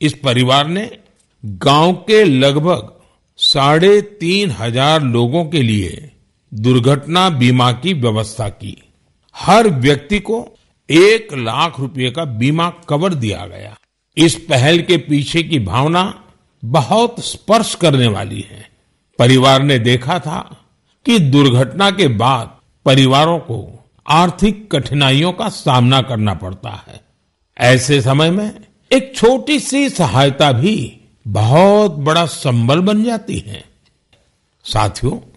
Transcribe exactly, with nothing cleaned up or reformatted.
इस परिवार ने गांव के लगभग साढ़े तीन हजार लोगों के लिए दुर्घटना बीमा की व्यवस्था की। हर व्यक्ति को एक लाख रुपए का बीमा कवर दिया गया। इस पहल के पीछे की भावना बहुत स्पर्श करने वाली है। परिवार ने देखा था कि दुर्घटना के बाद परिवारों को आर्थिक कठिनाइयों का सामना करना पड़ता है। ऐसे समय में एक छोटी सी सहायता भी बहुत बड़ा संबल बन जाती है। साथियों,